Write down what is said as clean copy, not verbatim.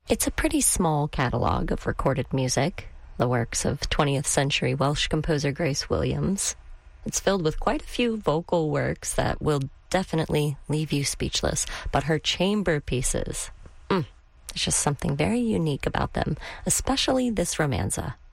It's a pretty small catalog of recorded music, the works of 20th century Welsh composer Grace Williams. It's filled with quite a few vocal works that will definitely leave you speechless, but her chamber pieces, there's just something very unique about them, especially this romanza.